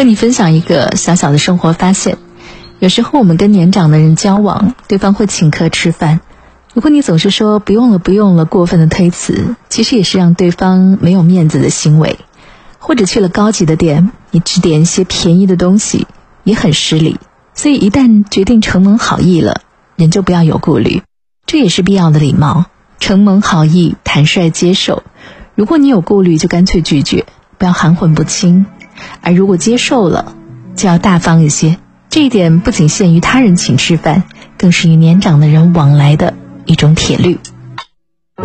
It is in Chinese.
和你分享一个小小的生活发现，有时候我们跟年长的人交往，对方会请客吃饭，如果你总是说不用了不用了，过分的推辞，其实也是让对方没有面子的行为。或者去了高级的店，你只点一些便宜的东西，也很失礼。所以一旦决定承蒙好意了，人就不要有顾虑，这也是必要的礼貌。承蒙好意，坦率接受。如果你有顾虑，就干脆拒绝，不要含混不清。而如果接受了，就要大方一些。这一点不仅限于他人请吃饭，更是与年长的人往来的一种铁律。